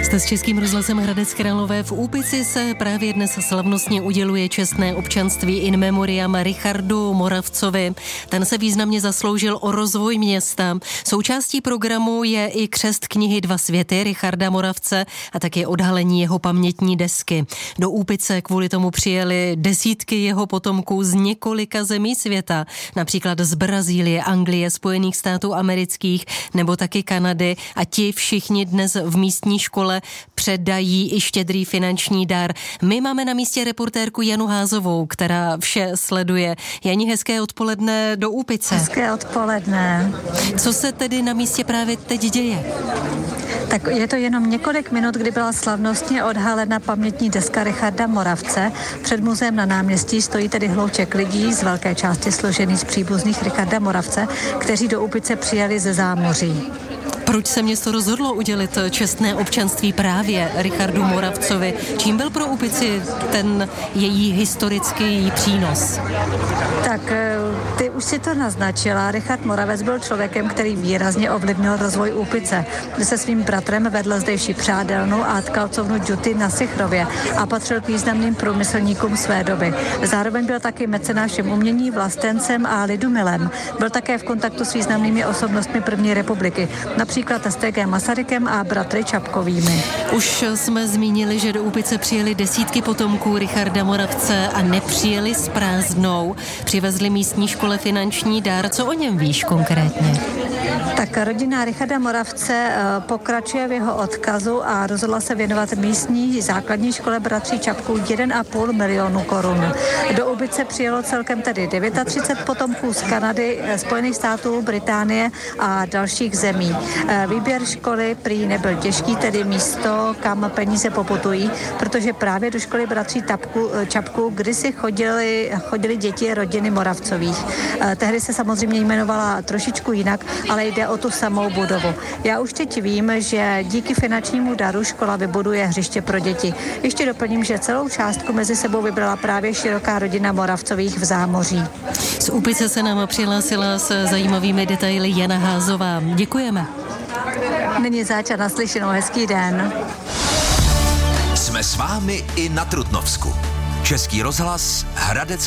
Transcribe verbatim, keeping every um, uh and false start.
Jste s Českým rozhlasem Hradec Králové. V Úpici se právě dnes slavnostně uděluje čestné občanství in memoriam Richardu Moravcovi. Ten se významně zasloužil o rozvoj města. Součástí programu je i křest knihy Dva světy Richarda Moravce a také odhalení jeho pamětní desky. Do Úpice kvůli tomu přijeli desítky jeho potomků z několika zemí světa, například z Brazílie, Anglie, Spojených států amerických nebo taky Kanady, a ti všichni dnes v místní škole předají i štědrý finanční dar. My máme na místě reportérku Janu Házovou, která vše sleduje. Jani, hezké odpoledne do Úpice. Hezké odpoledne. Co se tedy na místě právě teď děje? Tak je to jenom několik minut, kdy byla slavnostně odhalena pamětní deska Richarda Moravce. Před muzeem na náměstí stojí tedy hlouček lidí, z velké části složený z příbuzných Richarda Moravce, kteří do Úpice přijeli ze zámoří. Proč se město rozhodlo udělit čestné občanství právě Richardu Moravcovi? Čím byl pro Úpici ten její historický přínos? Tak ty už si to naznačila. Richard Moravec byl člověkem, který výrazně ovlivnil rozvoj Úpice. Se svým bratrem vedl zdejší přádelnu a tkalcovnu Juty na Sichrově a patřil k významným průmyslníkům své doby. Zároveň byl taky mecenášem umění, vlastencem a lidumilem. Byl také v kontaktu s významnými osobnostmi první republiky, například s T G Masarykem a bratry Čapkovými. Už jsme zmínili, že do Úpice přijeli desítky potomků Richarda Moravce a nepřijeli s prázdnou. Přivezli místní škole finanční dar. Co o něm víš konkrétně? Tak rodina Richarda Moravce pokračuje v jeho odkazu a rozhodla se věnovat místní základní škole bratří Čapků jeden a půl milionu korun. Do Úpice přijelo celkem tedy třicet devět potomků z Kanady, Spojených států, Británie a dalších zemí. Výběr školy prý nebyl těžký, tedy místo, kam peníze poputují, protože právě do školy bratří Tapku, Čapků kdysi chodili, chodili děti rodiny Moravcových. Tehdy se samozřejmě jmenovala trošičku jinak, ale jde o tu samou budovu. Já už teď vím, že díky finančnímu daru škola vybuduje hřiště pro děti. Ještě doplním, že celou částku mezi sebou vybrala právě široká rodina Moravcových v zámoří. Z Úpice se nám přihlásila s zajímavými detaily Jana Házová. Děkujeme. Není záč a naslyšenou, hezký den. Jsme s vámi i na Trutnovsku. Český rozhlas Hradec